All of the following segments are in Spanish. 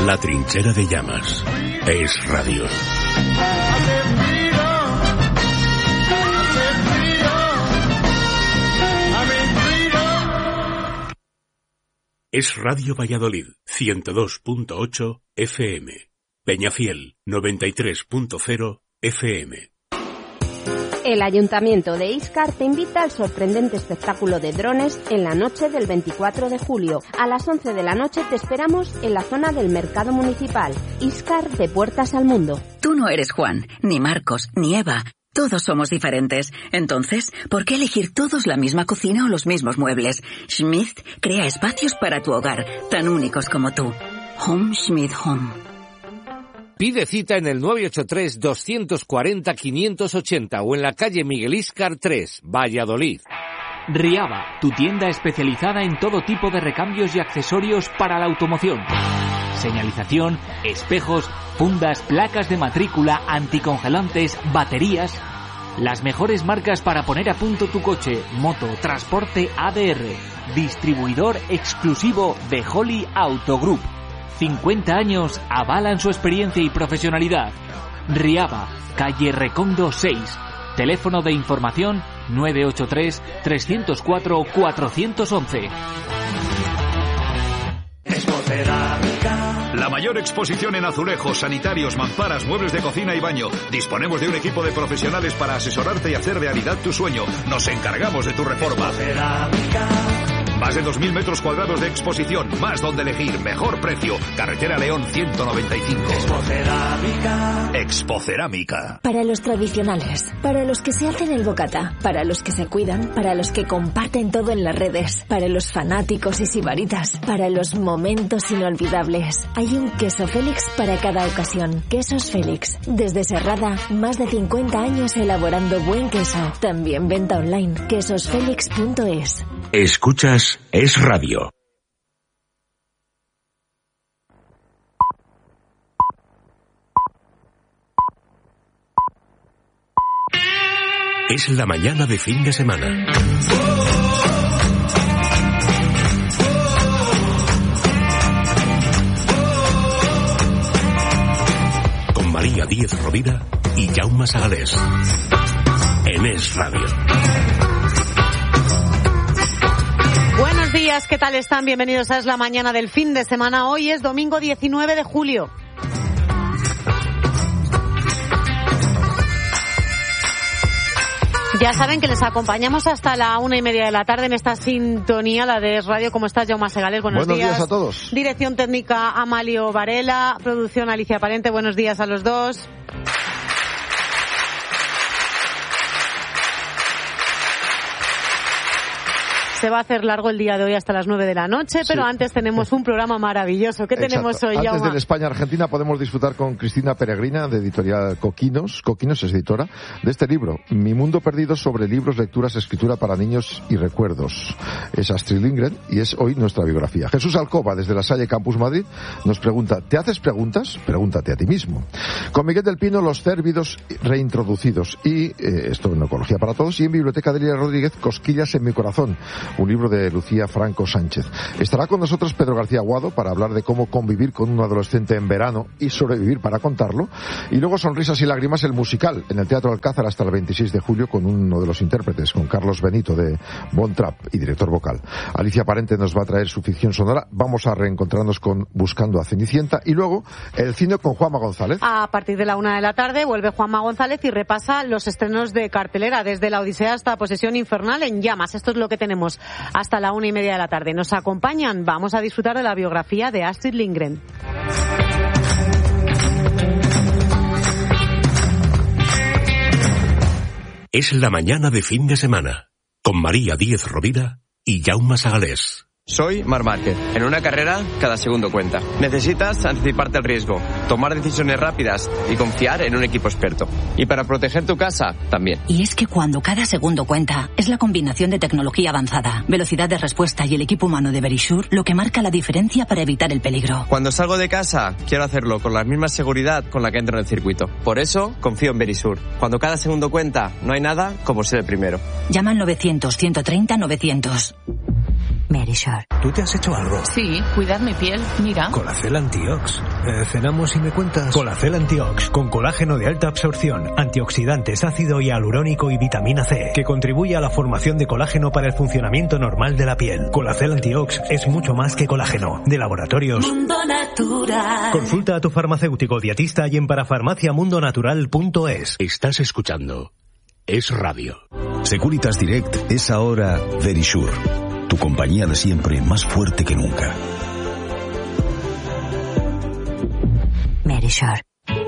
La trinchera de llamas. Es radio. Es Radio Valladolid, 102.8 FM. Peñafiel, 93.0 FM. El Ayuntamiento de Íscar te invita al sorprendente espectáculo de drones en la noche del 24 de julio. A las 11 de la noche te esperamos en la zona del Mercado Municipal. Íscar, de puertas al mundo. Tú no eres Juan, ni Marcos, ni Eva. Todos somos diferentes. Entonces, ¿por qué elegir todos la misma cocina o los mismos muebles? Schmidt crea espacios para tu hogar, tan únicos como tú. Home Schmidt Home. Pide cita en el 983-240-580 o en la calle Miguel Íscar 3, Valladolid. Riaba, tu tienda especializada en todo tipo de recambios y accesorios para la automoción. Señalización, espejos, fundas, placas de matrícula, anticongelantes, baterías. Las mejores marcas para poner a punto tu coche, moto, transporte ADR. Distribuidor exclusivo de Holly Auto Group. 50 años avalan su experiencia y profesionalidad. Riaba, calle Recondo 6. Teléfono de información 983-304-411. La mayor exposición en azulejos, sanitarios, mamparas, muebles de cocina y baño. Disponemos de un equipo de profesionales para asesorarte y hacer realidad tu sueño. Nos encargamos de tu reforma. Más de 2.000 metros cuadrados de exposición, más donde elegir, mejor precio. Carretera León 195. Expocerámica. Para los tradicionales, para los que se hacen el bocata, para los que se cuidan, para los que comparten todo en las redes, para los fanáticos y sibaritas, para los momentos inolvidables. Hay un queso Félix para cada ocasión. Quesos Félix. Desde Serrada, más de 50 años elaborando buen queso. También venta online. quesosfelix.es. Escuchas Es Radio. Es la mañana de fin de semana. Con María Díez Rovira y Jaume Sagalés. En Es Radio. Buenos días, ¿qué tal están? Bienvenidos a Es la mañana del fin de semana. Hoy es domingo 19 de julio. Ya saben que les acompañamos hasta la 1:30 de la tarde en esta sintonía, la de Es Radio. ¿Cómo estás, Jaume Segales? Buenos días a todos. Dirección técnica, Amalio Varela. Producción, Alicia Palente. Buenos días a los dos. Se va a hacer largo el día de hoy hasta las 9 de la noche, pero antes tenemos un programa maravilloso. ¿Qué tenemos hoy, Jaume? Antes del España-Argentina podemos disfrutar con Cristina Peregrina, de editorial Coquinos. Coquinos es editora de este libro, Mi mundo perdido, sobre libros, lecturas, escritura para niños y recuerdos. Es Astrid Lindgren y es hoy nuestra biografía. Jesús Alcoba, desde La Salle Campus Madrid, nos pregunta, ¿te haces preguntas? Pregúntate a ti mismo. Con Miguel del Pino, los cérvidos reintroducidos. Y esto en Ecología para Todos. Y en Biblioteca de Lidia Rodríguez, Cosquillas en mi corazón, un libro de Lucía Franco Sánchez. Estará con nosotros Pedro García Aguado para hablar de cómo convivir con un adolescente en verano y sobrevivir para contarlo. Y luego Sonrisas y Lágrimas, el musical, en el Teatro Alcázar hasta el 26 de julio con uno de los intérpretes, con Carlos Benito de Bon Trap y director vocal. Alicia Parente nos va a traer su ficción sonora. Vamos a reencontrarnos con Buscando a Cenicienta y luego el cine con Juanma González. A partir de la 1 de la tarde vuelve Juanma González y repasa los estrenos de cartelera, desde La Odisea hasta Posesión Infernal en llamas. Esto es lo que tenemos hasta la 1:30 de la tarde. ¿Nos acompañan? Vamos a disfrutar de la biografía de Astrid Lindgren. Es la mañana de fin de semana, con María Díez Rovira y Jaume Sagalés. Soy Marc Márquez. En una carrera, cada segundo cuenta. Necesitas anticiparte al riesgo, tomar decisiones rápidas y confiar en un equipo experto. Y para proteger tu casa, también. Y es que cuando cada segundo cuenta, es la combinación de tecnología avanzada, velocidad de respuesta y el equipo humano de Verisure lo que marca la diferencia para evitar el peligro. Cuando salgo de casa, quiero hacerlo con la misma seguridad con la que entro en el circuito. Por eso, confío en Verisure. Cuando cada segundo cuenta, no hay nada como ser el primero. Llama al 900-130-900. Me Merisure. ¿Tú te has hecho algo? Sí, cuidar mi piel, mira. Colacel Antiox. Cenamos y me cuentas. Colacel Antiox, con colágeno de alta absorción, antioxidantes, ácido hialurónico y vitamina C, que contribuye a la formación de colágeno para el funcionamiento normal de la piel. Colacel Antiox es mucho más que colágeno. De Laboratorios Mundo Natural. Consulta a tu farmacéutico dietista y en parafarmaciamundonatural.es. Estás escuchando Es Radio. Securitas Direct es ahora Verisure, tu compañía de siempre más fuerte que nunca. Merisure.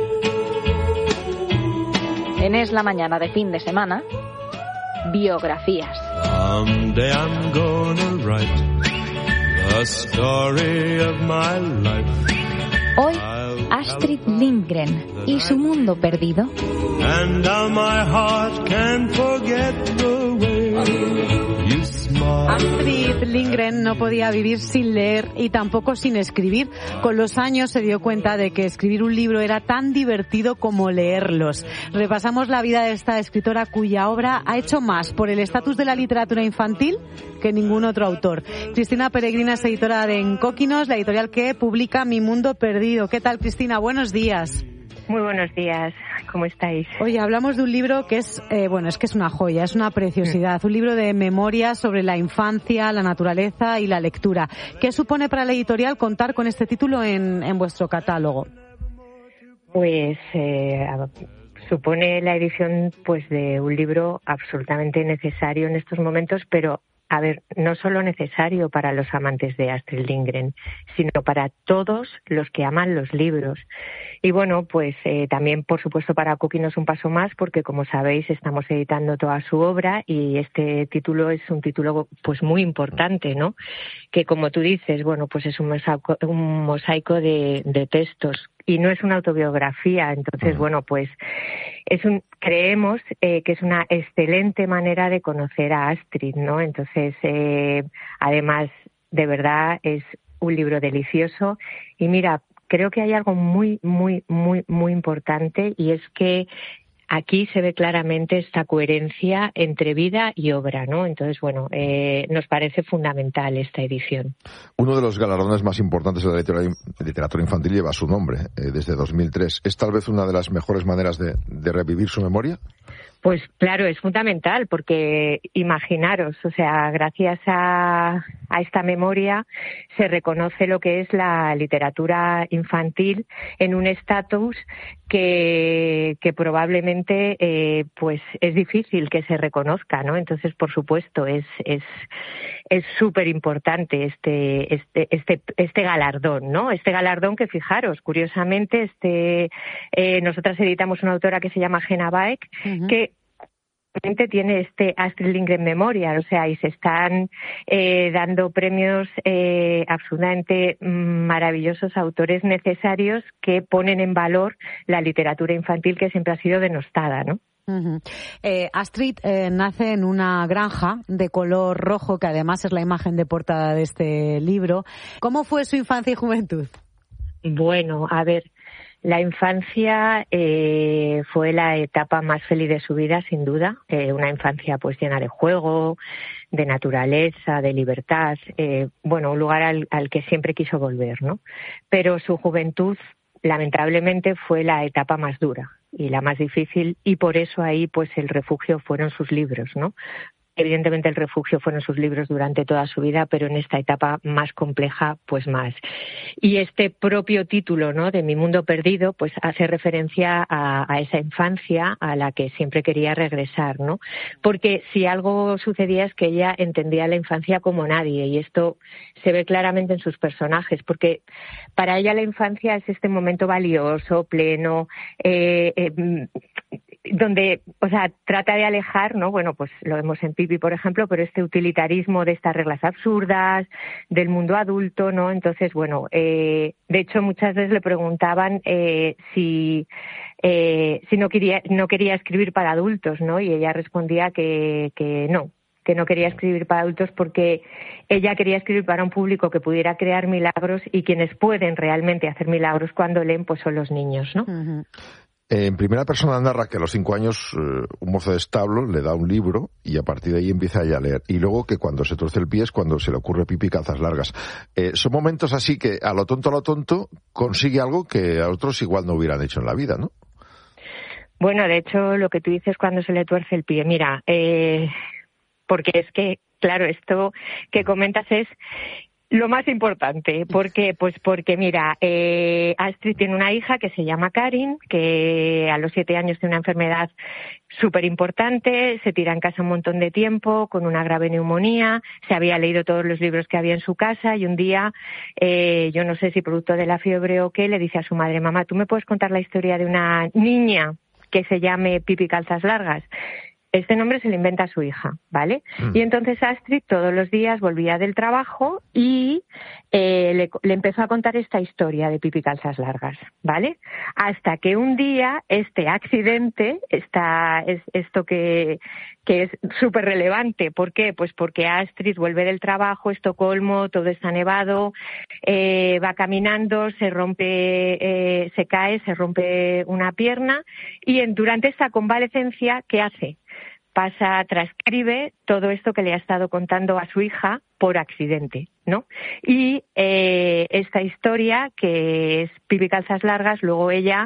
En Es la Mañana de fin de semana, biografías. Someday I'm gonna write the story of my life. Hoy, Astrid Lindgren y su mundo perdido. And now my heart can't forget the way you smile. Astrid Lindgren no podía vivir sin leer y tampoco sin escribir. Con los años se dio cuenta de que escribir un libro era tan divertido como leerlos. Repasamos la vida de esta escritora cuya obra ha hecho más por el estatus de la literatura infantil que ningún otro autor. Cristina Peregrina es editora de Encóquinos, la editorial que publica Mi Mundo Perdido. ¿Qué tal, Cristina? Buenos días. Muy buenos días, ¿cómo estáis? Oye, hablamos de un libro que es, es que es una joya, es una preciosidad, un libro de memorias sobre la infancia, la naturaleza y la lectura. ¿Qué supone para la editorial contar con este título en vuestro catálogo? Pues supone la edición pues de un libro absolutamente necesario en estos momentos, pero a ver, no solo necesario para los amantes de Astrid Lindgren, sino para todos los que aman los libros. Y bueno, pues también, por supuesto, para Encóquinos un paso más, porque como sabéis, estamos editando toda su obra y este título es un título pues muy importante, ¿no? Que como tú dices, bueno, pues es un mosaico de textos y no es una autobiografía. Entonces, bueno, pues creemos que es una excelente manera de conocer a Astrid, ¿no? Entonces, además, de verdad, es un libro delicioso. Y mira, creo que hay algo muy, muy, muy, muy importante y es que aquí se ve claramente esta coherencia entre vida y obra, ¿no? Entonces, bueno, nos parece fundamental esta edición. Uno de los galardones más importantes de la literatura infantil lleva su nombre, desde 2003. ¿Es tal vez una de las mejores maneras de revivir su memoria? Pues claro, es fundamental porque imaginaros, o sea, gracias a esta memoria se reconoce lo que es la literatura infantil en un estatus que probablemente pues es difícil que se reconozca, ¿no? Entonces, por supuesto, es súper importante este galardón, ¿no? Este galardón que, fijaros, curiosamente, nosotras editamos una autora que se llama Jenna Baek, que tiene este Astrid Lindgren Memorial, o sea, y se están dando premios absolutamente maravillosos a autores necesarios que ponen en valor la literatura infantil que siempre ha sido denostada, ¿no? Astrid nace en una granja de color rojo, que además es la imagen de portada de este libro. ¿Cómo fue su infancia y juventud? Bueno, a ver, la infancia fue la etapa más feliz de su vida, sin duda. Una infancia pues llena de juego, de naturaleza, de libertad. Un lugar al que siempre quiso volver, ¿no? Pero su juventud, lamentablemente, fue la etapa más dura y la más difícil, y por eso ahí pues el refugio fueron sus libros, ¿no? Evidentemente el refugio fueron sus libros durante toda su vida, pero en esta etapa más compleja, pues más. Y este propio título, ¿no?, de Mi Mundo Perdido, pues hace referencia a esa infancia a la que siempre quería regresar, ¿no? Porque si algo sucedía es que ella entendía la infancia como nadie, y esto se ve claramente en sus personajes, porque para ella la infancia es este momento valioso, pleno, donde, o sea, trata de alejar, ¿no? Bueno, pues lo vemos en Pipi, por ejemplo, pero este utilitarismo de estas reglas absurdas, del mundo adulto, ¿no? Entonces, bueno, de hecho, muchas veces le preguntaban si no quería escribir para adultos, ¿no? Y ella respondía que no quería escribir para adultos porque ella quería escribir para un público que pudiera crear milagros, y quienes pueden realmente hacer milagros cuando leen, pues son los niños, ¿no? Uh-huh. En primera persona narra que a los 5 años un mozo de establo le da un libro y a partir de ahí empieza ella a leer. Y luego que cuando se tuerce el pie es cuando se le ocurre Pipi Calzas Largas. Son momentos así que a lo tonto consigue algo que a otros igual no hubieran hecho en la vida, ¿no? Bueno, de hecho, lo que tú dices cuando se le tuerce el pie, mira, porque es que, claro, esto que comentas es lo más importante. ¿Por qué? Pues porque, mira, Astrid tiene una hija que se llama Karin, que a los 7 años tiene una enfermedad súper importante, se tira en casa un montón de tiempo, con una grave neumonía, se había leído todos los libros que había en su casa y un día, yo no sé si producto de la fiebre o qué, le dice a su madre, mamá, ¿tú me puedes contar la historia de una niña que se llame Pipi Calzas Largas? Este nombre se le inventa a su hija, ¿vale? Y entonces Astrid todos los días volvía del trabajo y le empezó a contar esta historia de Pipi Calzas Largas, ¿vale? Hasta que un día este accidente, esto que es súper relevante. ¿Por qué? Pues porque Astrid vuelve del trabajo, Estocolmo, todo está nevado, va caminando, se cae, se rompe una pierna y durante esta convalecencia, ¿qué hace? Transcribe todo esto que le ha estado contando a su hija por accidente, ¿no? Y esta historia, que es Pipi Calzas Largas, luego ella,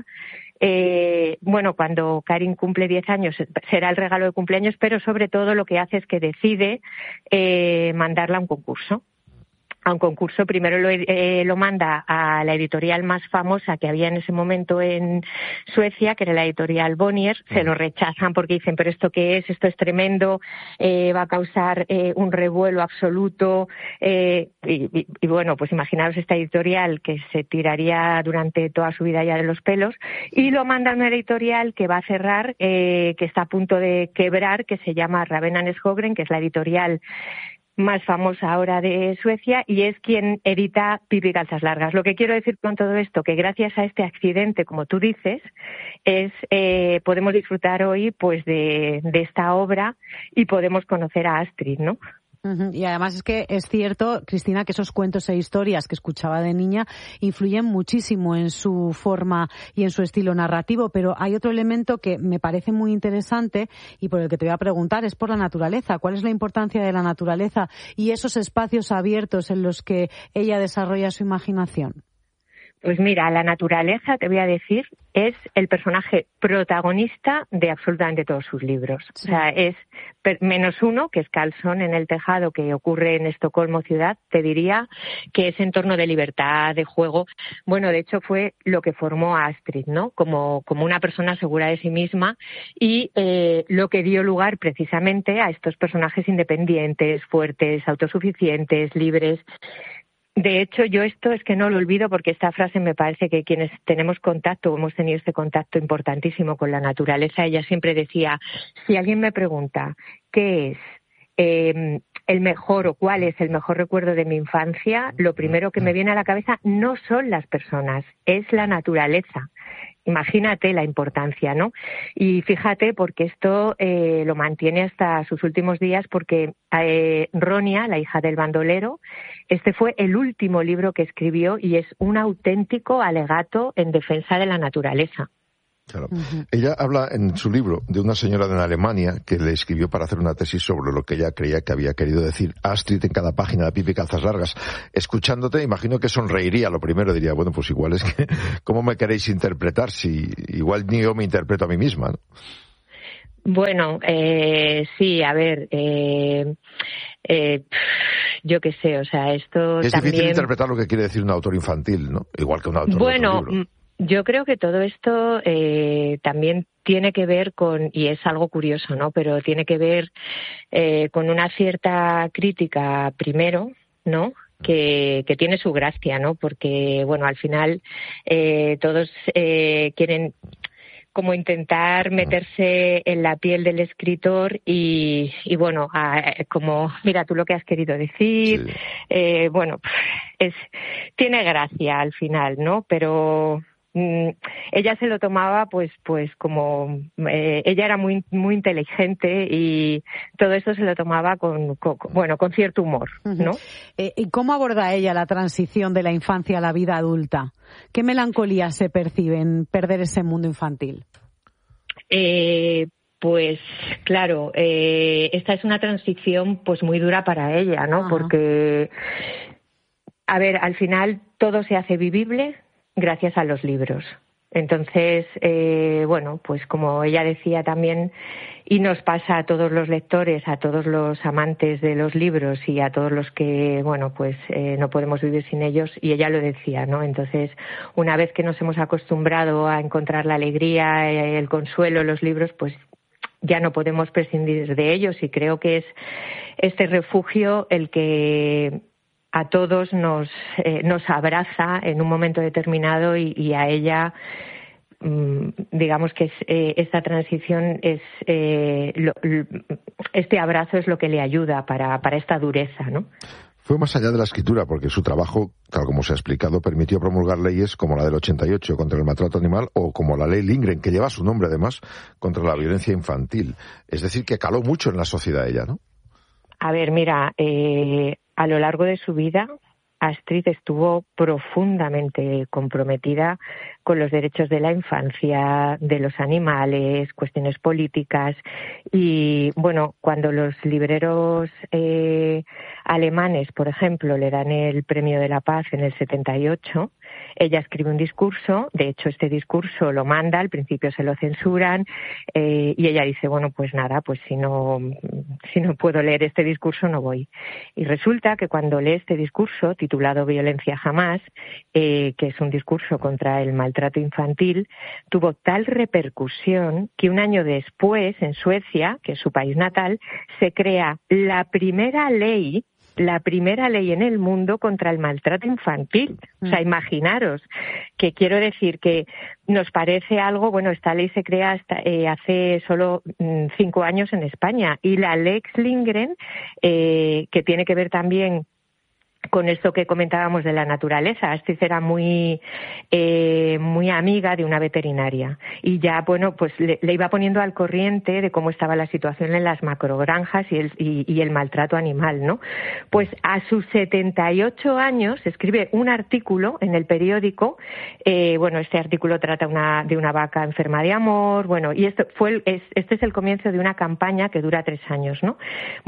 cuando Karin cumple 10 años, será el regalo de cumpleaños, pero sobre todo lo que hace es que decide mandarla a un concurso. Primero lo manda a la editorial más famosa que había en ese momento en Suecia, que era la editorial Bonnier. Se lo rechazan porque dicen, pero ¿esto qué es? Esto es tremendo, va a causar un revuelo absoluto. Y bueno, pues imaginaros esta editorial que se tiraría durante toda su vida ya de los pelos. Y lo manda a una editorial que va a cerrar, que está a punto de quebrar, que se llama Ravenna Skogren, que es la editorial más famosa ahora de Suecia, y es quien edita Pipi Calzas Largas. Lo que quiero decir con todo esto, que gracias a este accidente, como tú dices, podemos disfrutar hoy pues de esta obra y podemos conocer a Astrid, ¿no? Y además es que es cierto, Cristina, que esos cuentos e historias que escuchaba de niña influyen muchísimo en su forma y en su estilo narrativo, pero hay otro elemento que me parece muy interesante y por el que te voy a preguntar, es por la naturaleza. ¿Cuál es la importancia de la naturaleza y esos espacios abiertos en los que ella desarrolla su imaginación? Pues mira, la naturaleza, te voy a decir, es el personaje protagonista de absolutamente todos sus libros. Sí. O sea, es menos uno, que es Karlsson en el tejado, que ocurre en Estocolmo ciudad, te diría que es entorno de libertad, de juego. Bueno, de hecho fue lo que formó a Astrid, ¿no? Como una persona segura de sí misma y lo que dio lugar precisamente a estos personajes independientes, fuertes, autosuficientes, libres. De hecho, yo esto es que no lo olvido porque esta frase me parece que quienes tenemos contacto, hemos tenido este contacto importantísimo con la naturaleza, ella siempre decía, si alguien me pregunta qué es el mejor o cuál es el mejor recuerdo de mi infancia, lo primero que me viene a la cabeza no son las personas, es la naturaleza. Imagínate la importancia, ¿no? Y fíjate, porque esto lo mantiene hasta sus últimos días, porque Ronia, la hija del bandolero, este fue el último libro que escribió y es un auténtico alegato en defensa de la naturaleza. Claro. Ella habla en su libro de una señora de Alemania que le escribió para hacer una tesis sobre lo que ella creía que había querido decir Astrid en cada página de Pipi Calzas Largas. Escuchándote, imagino que sonreiría lo primero, diría, bueno, pues igual es que, ¿cómo me queréis interpretar si igual ni yo me interpreto a mí misma, ¿no? Bueno, sí, a ver, yo qué sé, o sea, esto es también... difícil interpretar lo que quiere decir un autor infantil, ¿no? Igual que un autor de otro libro. Yo creo que todo esto también tiene que ver con, y es algo curioso, ¿no? Pero tiene que ver con una cierta crítica primero, ¿no? Que tiene su gracia, ¿no? Porque, bueno, al final todos quieren como intentar meterse en la piel del escritor y bueno, como mira tú lo que has querido decir, sí. Bueno, tiene gracia al final, ¿no? Pero ella se lo tomaba pues como ella era muy muy inteligente y todo eso se lo tomaba con cierto humor, ¿no? ¿Y cómo aborda ella la transición de la infancia a la vida adulta? ¿Qué melancolía se percibe en perder ese mundo infantil? Pues claro, esta es una transición pues muy dura para ella, ¿no? Ajá. Porque, a ver, al final todo se hace vivible gracias a los libros. Entonces, pues como ella decía también, y nos pasa a todos los lectores, a todos los amantes de los libros y a todos los que, no podemos vivir sin ellos, y ella lo decía, ¿no? Entonces, una vez que nos hemos acostumbrado a encontrar la alegría, el consuelo en los libros, pues ya no podemos prescindir de ellos, y creo que es este refugio el que a todos nos abraza en un momento determinado y a ella, digamos que esta transición es este abrazo es lo que le ayuda para esta dureza, ¿no? Fue más allá de la escritura, porque su trabajo, tal como se ha explicado, permitió promulgar leyes como la del 88 contra el maltrato animal o como la ley Lindgren, que lleva su nombre además, contra la violencia infantil. Es decir, que caló mucho en la sociedad ella, ¿no? A ver, mira, a lo largo de su vida, Astrid estuvo profundamente comprometida con los derechos de la infancia, de los animales, cuestiones políticas, y cuando los libreros alemanes, por ejemplo, le dan el Premio de la Paz en el 78, ella escribe un discurso. De hecho, este discurso lo manda, al principio se lo censuran, y ella dice, pues si no puedo leer este discurso no voy. Y resulta que cuando lee este discurso, titulado Violencia jamás, que es un discurso contra el maltrato infantil, tuvo tal repercusión que un año después, en Suecia, que es su país natal, se crea la primera ley en el mundo contra el maltrato infantil. O sea, imaginaros, que quiero decir que nos parece algo, esta ley se crea hace solo 5 años en España, y la Lex Lindgren, que tiene que ver también con esto que comentábamos de la naturaleza. Astrid era muy amiga de una veterinaria, y ya le iba poniendo al corriente de cómo estaba la situación en las macrogranjas y el maltrato animal, ¿no? Pues a sus 78 años escribe un artículo en el periódico. Este artículo trata de una vaca enferma de amor, y este es el comienzo de una campaña que dura 3 años, ¿no?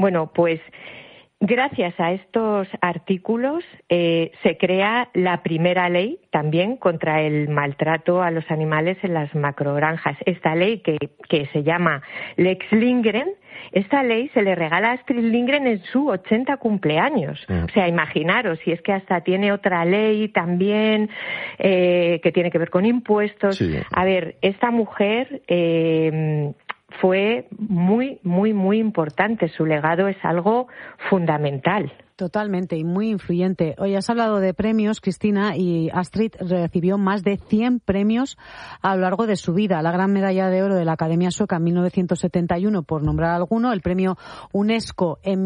Gracias a estos artículos se crea la primera ley también contra el maltrato a los animales en las macrogranjas. Esta ley que se llama Lex Lindgren, esta ley se le regala a Astrid Lindgren en su 80 cumpleaños. O sea, imaginaros, si es que hasta tiene otra ley también que tiene que ver con impuestos. Sí. A ver, esta mujer fue muy, muy, muy importante. Su legado es algo fundamental. Totalmente, y muy influyente. Hoy has hablado de premios, Cristina, y Astrid recibió más de 100 premios a lo largo de su vida. La Gran Medalla de Oro de la Academia Sueca en 1971, por nombrar alguno, el premio UNESCO en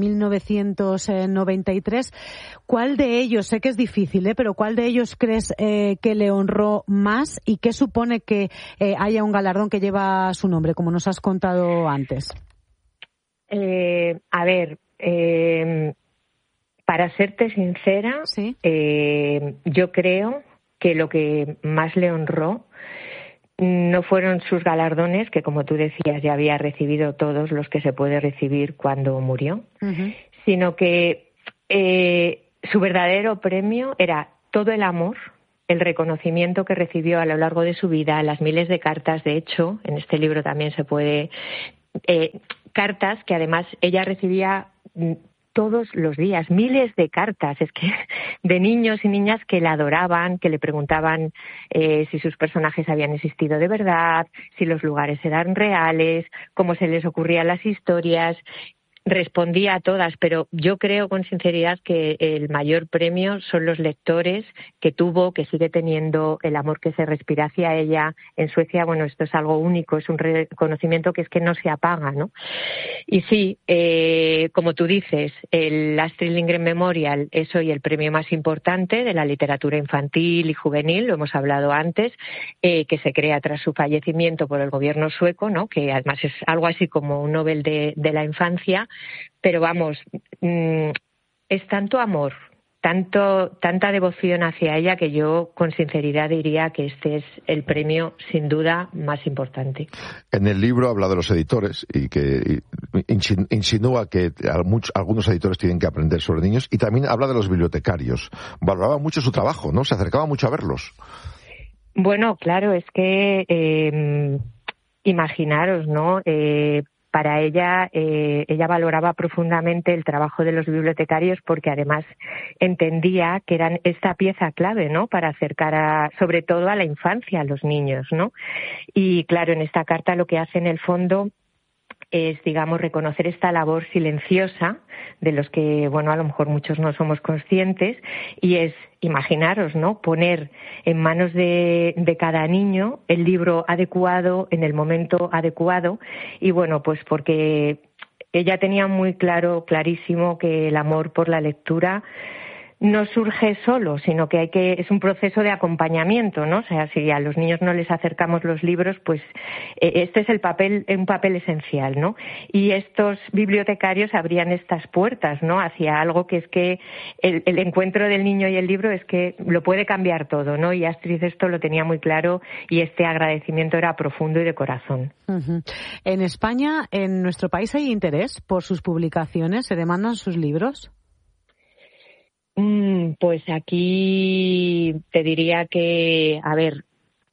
1993. ¿Cuál de ellos, sé que es difícil, pero cuál de ellos crees que le honró más, y qué supone que haya un galardón que lleva su nombre, como nos has contado antes? Para serte sincera, ¿sí? Yo creo que lo que más le honró no fueron sus galardones, que como tú decías ya había recibido todos los que se puede recibir cuando murió, sino que su verdadero premio era todo el amor, el reconocimiento que recibió a lo largo de su vida, las miles de cartas. De hecho, en este libro también se puede... cartas que además ella recibía todos los días, miles de cartas, es que de niños y niñas que la adoraban, que le preguntaban si sus personajes habían existido de verdad, si los lugares eran reales, cómo se les ocurrían las historias. respondía a todas, pero yo creo con sinceridad que el mayor premio son los lectores que tuvo, que sigue teniendo, el amor que se respira hacia ella. En Suecia, bueno, esto es algo único, es un reconocimiento que es que no se apaga, ¿no? Y sí, como tú dices, el Astrid Lindgren Memorial es hoy el premio más importante de la literatura infantil y juvenil, lo hemos hablado antes, que se crea tras su fallecimiento por el gobierno sueco, ¿no? Que además es algo así como un Nobel de la infancia. Pero vamos, es tanto amor, tanta devoción hacia ella que yo con sinceridad diría que este es el premio sin duda más importante. En el libro habla de los editores y que insinúa que algunos editores tienen que aprender sobre niños, y también habla de los bibliotecarios. Valoraba mucho su trabajo, ¿no? Se acercaba mucho a verlos. Bueno, claro, es que imaginaros, ¿no? Para ella, ella valoraba profundamente el trabajo de los bibliotecarios porque además entendía que eran esta pieza clave, ¿no? Para acercar sobre todo a la infancia, a los niños, ¿no? Y claro, en esta carta lo que hace en el fondo es, digamos, reconocer esta labor silenciosa de los que, bueno, a lo mejor muchos no somos conscientes, y es, imaginaros, ¿no?, poner en manos de cada niño el libro adecuado en el momento adecuado. Y bueno, pues porque ella tenía muy clarísimo que el amor por la lectura no surge solo, sino que es un proceso de acompañamiento, ¿no? O sea, si a los niños no les acercamos los libros, pues este es un papel esencial, ¿no? Y estos bibliotecarios abrían estas puertas, ¿no?, hacia algo que es que el encuentro del niño y el libro es que lo puede cambiar todo, ¿no? Y Astrid esto lo tenía muy claro y este agradecimiento era profundo y de corazón. Uh-huh. En España, en nuestro país, ¿hay interés por sus publicaciones? ¿Se demandan sus libros? Pues aquí te diría que, a ver,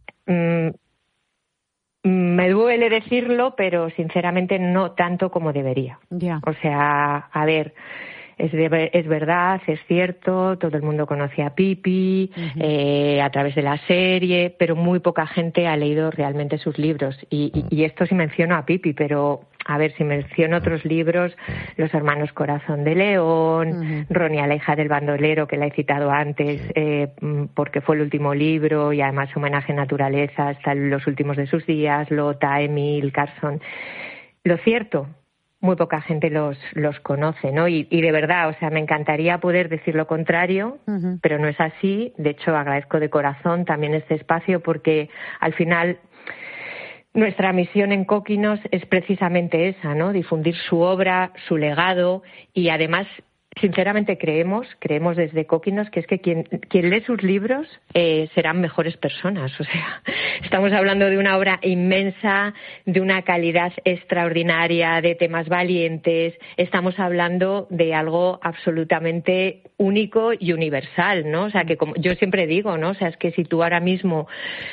me duele decirlo, pero sinceramente no tanto como debería. Yeah. O sea, a ver, es verdad, es cierto, todo el mundo conoce a Pippi, uh-huh, a través de la serie, pero muy poca gente ha leído realmente sus libros. Y esto sí menciono a Pippi, pero a ver, si menciono otros libros, Los hermanos Corazón de León, uh-huh, Ronia, la hija del bandolero, que la he citado antes, porque fue el último libro y además homenaje a naturaleza hasta los últimos de sus días, Lota, Emil, Carson. Lo cierto, muy poca gente los conoce, ¿no? Y de verdad, o sea, me encantaría poder decir lo contrario, uh-huh, pero no es así. De hecho, agradezco de corazón también este espacio porque al final nuestra misión en Cóquinos es precisamente esa, ¿no? Difundir su obra, su legado, y además, sinceramente creemos desde Cóquinos que es que quien lee sus libros serán mejores personas. O sea, estamos hablando de una obra inmensa, de una calidad extraordinaria, de temas valientes. Estamos hablando de algo absolutamente único y universal, ¿no? O sea, que como yo siempre digo, ¿no? O sea, es que si tú ahora mismo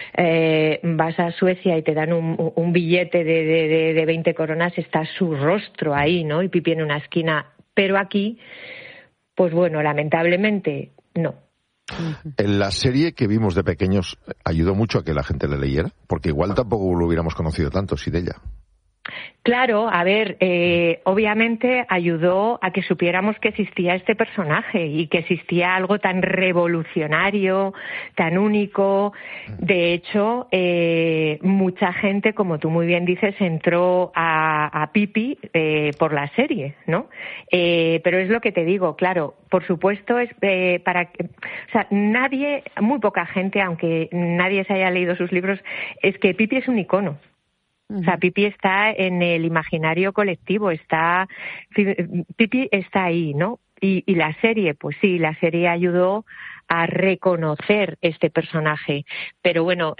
vas a Suecia y te dan un billete de 20 coronas, está su rostro ahí, ¿no? Y Pippi en una esquina. Pero aquí, pues bueno, lamentablemente, no. En la serie que vimos de pequeños, ¿ayudó mucho a que la gente le leyera? Porque igual tampoco lo hubiéramos conocido tanto sin ella. Claro, a ver, obviamente ayudó a que supiéramos que existía este personaje y que existía algo tan revolucionario, tan único. De hecho, mucha gente, como tú muy bien dices, entró a Pippi por la serie, ¿no? Pero es lo que te digo, claro, por supuesto, es o sea, muy poca gente, aunque nadie se haya leído sus libros, es que Pippi es un icono. O sea, Pippi está en el imaginario colectivo, Pippi está ahí, ¿no? Y la serie, pues sí, la serie ayudó a reconocer este personaje. Pero bueno,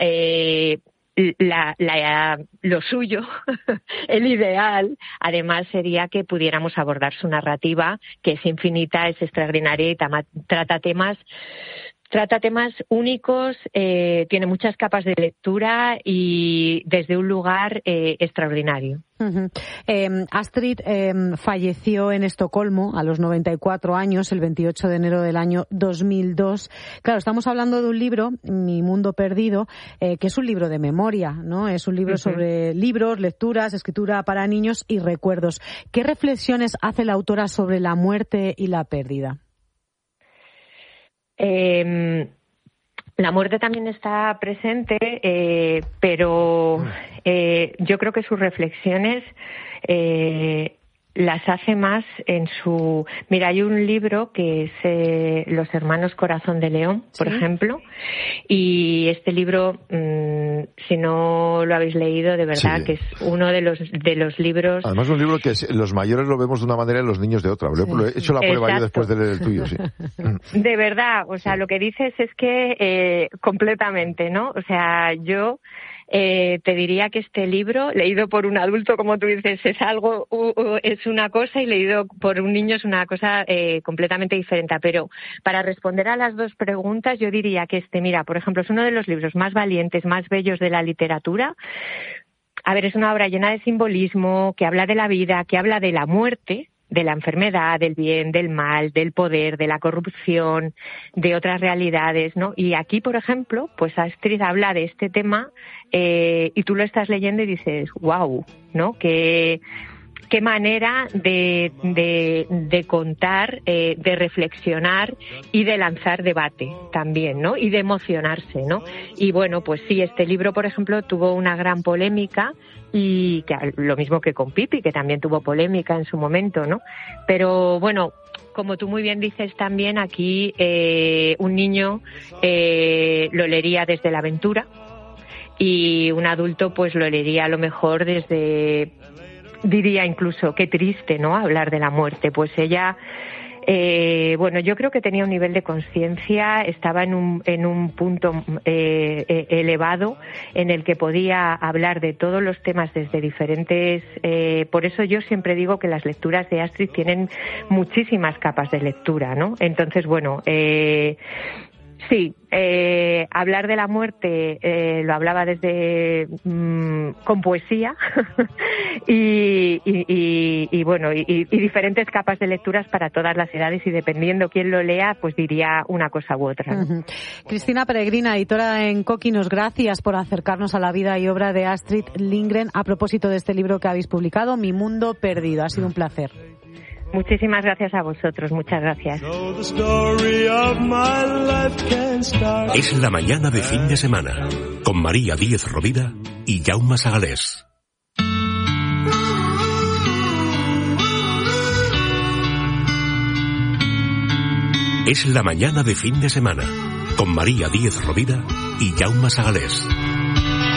lo suyo, el ideal, además sería que pudiéramos abordar su narrativa, que es infinita, es extraordinaria y trata temas Trata temas únicos, tiene muchas capas de lectura y desde un lugar extraordinario. Uh-huh. Astrid falleció en Estocolmo a los 94 años, el 28 de enero del año 2002. Claro, estamos hablando de un libro, Mi Mundo Perdido, que es un libro de memoria, ¿no? Es un libro sobre libros, lecturas, escritura para niños y recuerdos. ¿Qué reflexiones hace la autora sobre la muerte y la pérdida? La muerte también está presente, pero yo creo que sus reflexiones las hace más en su... Mira, hay un libro que es Los Hermanos Corazón de León, por ejemplo, y este libro, si no lo habéis leído, de verdad que es uno de los libros... Además, un libro que los mayores lo vemos de una manera y los niños de otra. Lo he hecho la prueba yo después de leer el tuyo, sí. De verdad, o sea, lo que dices es que completamente, ¿no? O sea, yo... te diría que este libro, leído por un adulto, como tú dices, es una cosa, y leído por un niño es una cosa completamente diferente. Pero para responder a las dos preguntas, yo diría que mira, por ejemplo, es uno de los libros más valientes, más bellos de la literatura. A ver, es una obra llena de simbolismo, que habla de la vida, que habla de la muerte, de la enfermedad, del bien, del mal, del poder, de la corrupción, de otras realidades, ¿no? Y aquí, por ejemplo, pues Astrid habla de este tema y tú lo estás leyendo y dices, wow, ¿no? Qué manera de contar, de reflexionar y de lanzar debate también, ¿no? Y de emocionarse, ¿no? Y bueno, pues sí, este libro, por ejemplo, tuvo una gran polémica, y que lo mismo que con Pipi, que también tuvo polémica en su momento, ¿no? Pero bueno, como tú muy bien dices también, aquí un niño lo leería desde la aventura y un adulto pues lo leería a lo mejor desde, diría incluso, qué triste, ¿no? Hablar de la muerte. Pues ella... bueno, yo creo que tenía un nivel de conciencia, estaba en un punto elevado en el que podía hablar de todos los temas desde diferentes... por eso yo siempre digo que las lecturas de Astrid tienen muchísimas capas de lectura, ¿no? Entonces, bueno... sí, hablar de la muerte lo hablaba desde con poesía y bueno, y diferentes capas de lecturas para todas las edades, y dependiendo quién lo lea, pues diría una cosa u otra, ¿no? Uh-huh. Cristina Peregrina, editora en Coquinos, gracias por acercarnos a la vida y obra de Astrid Lindgren a propósito de este libro que habéis publicado, Mi Mundo Perdido. Ha sido un placer. Muchísimas gracias a vosotros, muchas gracias. Es la mañana de fin de semana, con María Díez Rovira y Jaume Sagalés. Es la mañana de fin de semana, con María Díez Rovira y Jaume Sagalés.